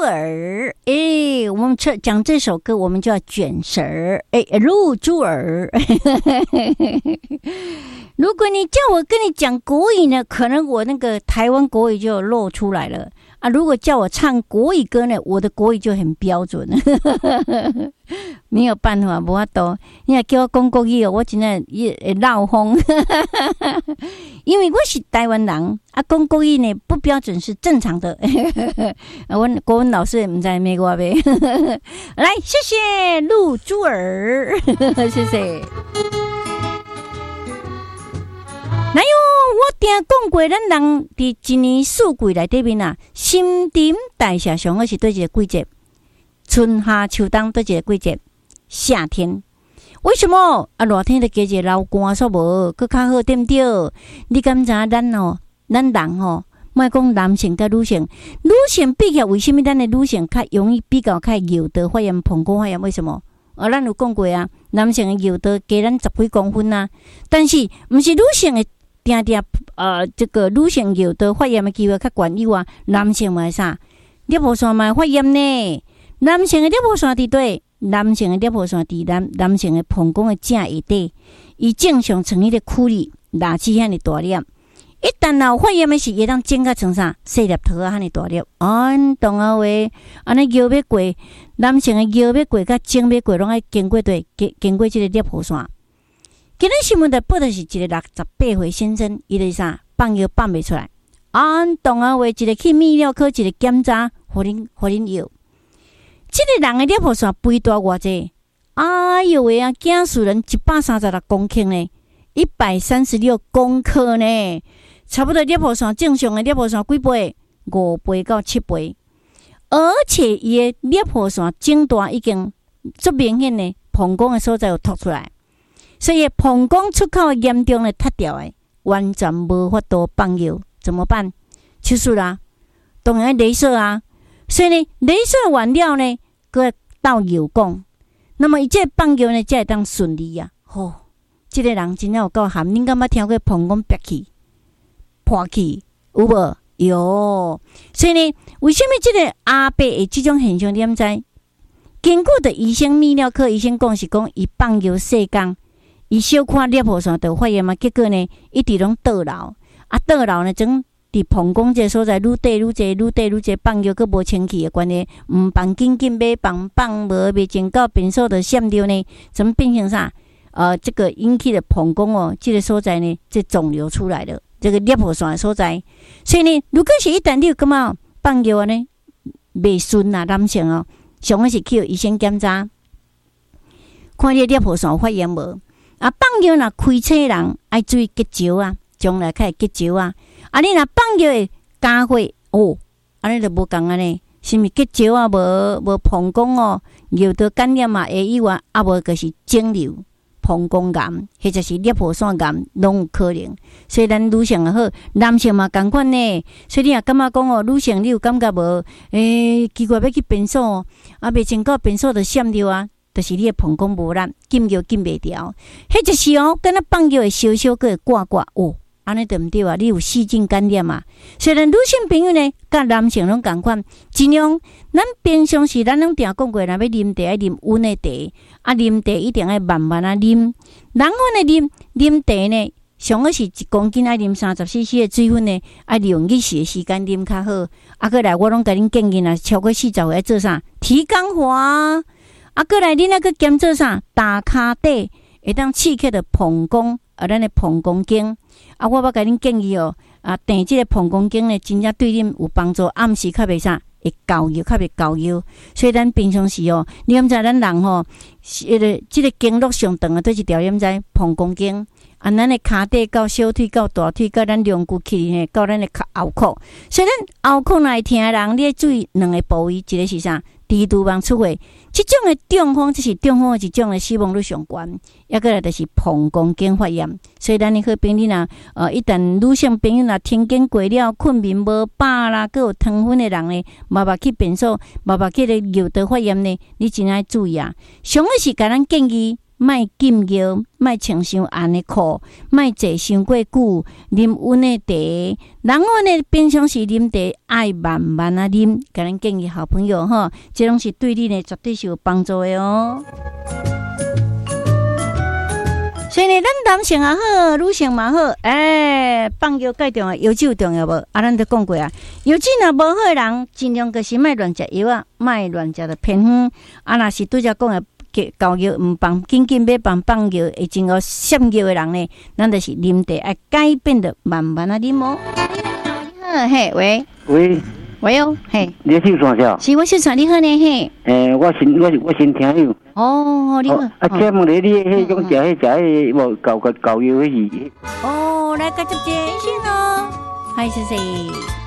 耳。我们讲这首歌，我们就要卷舌儿。露珠儿。如果你叫我跟你讲国语呢，可能我那个台湾国语就露出来了啊。如果叫我唱国语歌呢，我的国语就很标准。没有办法，没法度。你若叫我讲国语，我真的会闹疯。因为我是台湾人啊，讲国语呢不标准是正常的。我国文老师不知美国呗。来，谢谢露珠儿，谢谢。哪有我听讲过，咱人伫一年四季内底面啊，新陈代谢上好是对一个季节，春夏秋冬对一个季节，夏天。为什么啊？热天就加一个流汗煞无，佫较好，对不对？你敢知咱人莫讲男性甲女性，女性比起来，为什么咱的女性较容易比较较有得发炎、膀胱发炎？为什么？咱有讲过啊，男性的有得加咱10几公分啊，但是毋是女性的。这个女性有的发炎的机会较悬有啊，男性嘛啥？尿泡腺嘛发炎呢？男性的尿泡腺伫对，男性的尿泡腺伫男性的膀胱的正下底，伊正常成迄个躯里垃圾遐尼大粒。一旦有发炎的时，会当整个成啥？细粒头啊，遐尼大粒。懂啊喂，安尼腰要过，男性的腰要过，甲颈要过，拢爱经过对，经过这个尿泡腺。今日新闻的报道是一个68岁先生，伊就是啥放药放袂出来，懂啊？话一个去泌尿科一个检查，互恁药。这个人的尿泡腺肥大偌济？哎哟喂啊！惊死人！136公斤呢，136公克呢，差不多尿泡腺正常的尿泡腺几倍？5倍到7倍，而且伊的尿泡腺肿大已经足明显的膀胱的所在有凸出来。所以膀胱出口严重的塌掉的，完全无法度放药，怎么办？手术啦，当然雷射啊。所以呢，雷射完了呢，佮到药讲，那么伊这放药呢，才会当顺利啊。这个人真正有够含，恁敢捌听过膀胱憋气、破气有无？有。所以呢，为什么这个阿伯的这种现象点知？根据的医生泌尿科医生讲是讲，伊放药细工。伊小看尿泡腺就发炎嘛，结果呢，一直拢倒流，倒流呢，整伫膀胱这所在愈短愈济，放药佫无清气的关系，放紧放无未经到便所就闪掉呢，怎么变成啥？这个引起的膀胱这个所在呢，这肿瘤出来了，这个尿泡腺的所在。所以呢，如果是一旦你有感觉放药呢，未顺啊，男性上好是去医生检查，看你尿泡腺发炎无。放药若开车人爱注意结石啊，将来较会结石啊。你若放药会加血安尼就无共安尼，是毋是结石啊？无膀胱尿道感染啊，会以外无就是肿瘤、膀胱癌，或者是尿泡腺癌，拢有可能。所以咱女性也好，男性嘛共款呢。所以你也感觉讲女性你有感觉无？奇怪要去便所未经到便所就闪掉啊。就是你的膀胱无力，禁药禁袂掉，迄就是敢若放药会小小个会挂安尼对毋对啊？你有细菌感染嘛？虽然女性朋友呢，甲男性拢共款，尽量咱平常时咱拢定讲过，若要啉茶爱啉温的茶，啉茶一定爱慢慢啉。人阮的啉茶呢，上好是1公斤爱啉30cc 的水分呢，爱利用日时的时间啉较好。过来我拢甲恁建议啦，超过40岁爱做啥？提肛滑。过来，恁个检做啥？打骹底会当刺激的膀胱，咱的膀胱经。我要甲恁建议电这个膀胱经呢，真正对恁有帮助。暗时较袂啥，会高腰，较袂高腰。所以咱平常时你毋知咱人这个经络上长都是条你毋知膀胱经。咱的骹底到小腿到大腿，到咱两骨起呢，到咱的后壳。所以咱后壳若会疼的人，你要注意2个部位，一个是啥？低度网出血，这种的中风，这是中风的一种的死亡率上高，过来就是膀胱经发炎。所以咱的好朋友一旦女性朋友天经过了，困眠无饱啦，佮有糖分的人呢，麻烦去便所，麻烦去尿道发炎呢，你真爱注意啊。上个是甲咱建议， 莫禁药，莫穿伤暗的裤，莫坐伤过久，啉温的茶。人阮呢平常时啉茶爱慢慢啊啉，甲咱建议好朋友吼，这拢是对你呢绝对是有帮助的哦。所以呢，咱男性也好，女性嘛好，放药介重要，药酒重要无？咱都讲过啊，药酒若无好的人，尽量就是莫乱食药啊，莫乱食的偏方。若是拄则讲的交药毋放，紧要放药，会真有摄药的人呢，咱就是啉茶爱改变的，慢慢啊啉哦。嘿，喂。喂哦，嘿， 你姓啥叫？ 是我姓啥？你好呢，嘿。 我先听有。 哦，你好。 请问你迄种食迄无交药迄是？ 哦，来，接接先咯，嗨，谢谢。